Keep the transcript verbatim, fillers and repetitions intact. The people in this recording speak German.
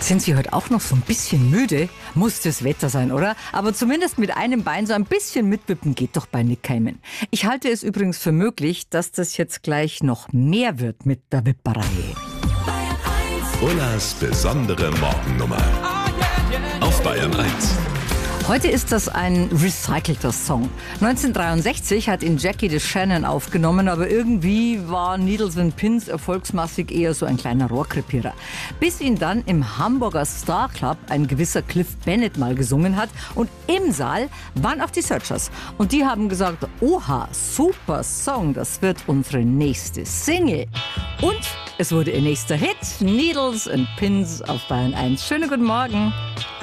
Sind Sie heute auch noch so ein bisschen müde? Muss das Wetter sein, oder? Aber zumindest mit einem Bein so ein bisschen mitwippen geht doch bei Nick Cayman. Ich halte es übrigens für möglich, dass das jetzt gleich noch mehr wird mit der Wipperei. Ullas besondere Morgennummer auf Bayern eins. Heute ist das ein recycelter Song. neunzehnhundertdreiundsechzig hat ihn Jackie DeShannon aufgenommen, aber irgendwie war Needles and Pins erfolgsmäßig eher so ein kleiner Rohrkrepierer. Bis ihn dann im Hamburger Star Club ein gewisser Cliff Bennett mal gesungen hat und im Saal waren auch die Searchers. Und die haben gesagt, oha, super Song, das wird unsere nächste Single. Und es wurde ihr nächster Hit, Needles and Pins auf Bayern eins. Schönen guten Morgen.